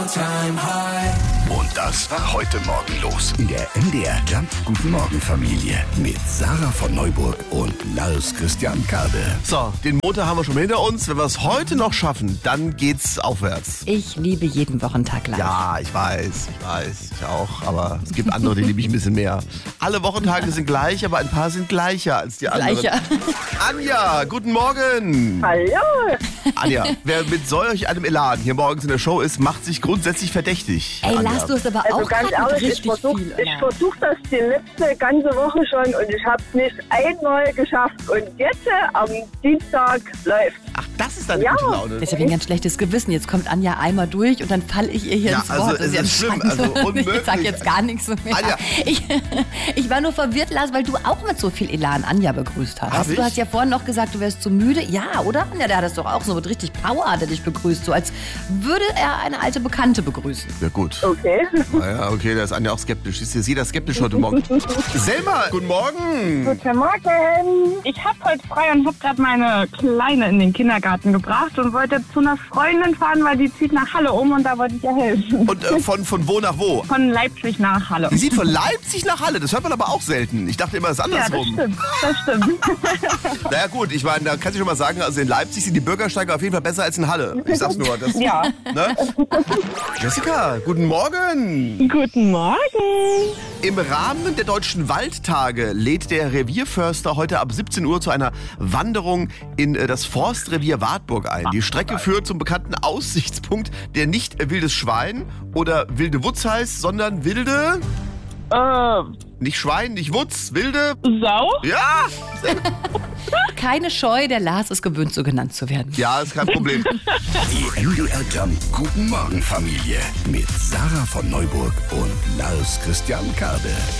Und das war heute Morgen los in der MDR Jump Guten Morgen Familie mit Sarah von Neuburg und Lars Christian Karde. So, den Montag haben wir schon hinter uns. Wenn wir es heute noch schaffen, dann geht's aufwärts. Ich liebe jeden Wochentag live. Ja, ich weiß, ich auch. Aber es gibt andere, die liebe ich ein bisschen mehr. Alle Wochentage sind gleich, aber ein paar sind gleicher als die anderen. Gleicher. Anja, guten Morgen. Hallo. Anja, wer mit solch einem Elan hier morgens in der Show ist, macht sich grundsätzlich verdächtig. Ey, Anja. Lars, du hast aber Also auch ganz gerade ehrlich, richtig viel. ich versuche das die letzte ganze Woche schon und ich habe es nicht einmal geschafft. Und jetzt am Dienstag läuft. Ach, das ist deine Ja. gute Laune. Das ist ja wie ein ganz schlechtes Gewissen. Jetzt kommt Anja einmal durch und dann falle ich ihr hier Ja, ins also Wort. es ja ist schlimm, Schande. also unmöglich. Ich sag jetzt gar nichts so mehr. Anja. Ich war nur verwirrt, Lars, weil du auch mit so viel Elan Anja begrüßt hast. Hab Du ich? hast ja vorhin noch gesagt, du wärst zu müde. Ja, oder? Anja, der hat das doch auch so mit richtig Power hat er dich begrüßt. So als würde er eine alte Bekannte begrüßen. Ja, gut. Okay. Naja, okay, da ist Anja auch skeptisch. Ist jetzt jeder skeptisch heute Morgen. Selma, guten Morgen. Guten Morgen. Ich habe heute frei und habe gerade meine Kleine in den Kindergarten gebracht und wollte zu einer Freundin fahren, weil die zieht nach Halle um und da wollte ich ihr helfen. Und von wo nach wo? Von Leipzig nach Halle. Die sieht von Leipzig nach Halle. Das hört man aber auch selten. Ich dachte immer, es ist Ja, das andersrum. stimmt. Das stimmt. Naja gut, ich meine, da kannst du schon mal sagen, also in Leipzig sind die Bürgersteige auf jeden Fall besser als in Halle. Ich sag's nur. Das, Ja. ne? Jessica, guten Morgen. Guten Morgen. Im Rahmen der Deutschen Waldtage lädt der Revierförster heute ab 17 Uhr zu einer Wanderung in das Forstrevier Wartburg ein. Die Strecke führt zum bekannten Aussichtspunkt, der nicht wildes Schwein oder wilde Wutz heißt, sondern wilde... Nicht Schwein, nicht Wutz, wilde... Sau? Ja! Keine Scheu, der Lars ist gewöhnt, so genannt zu werden. Ja, ist kein Problem. Die MDR Jump Guten Morgen Familie mit Sarah von Neuburg und Lars Christian Karde.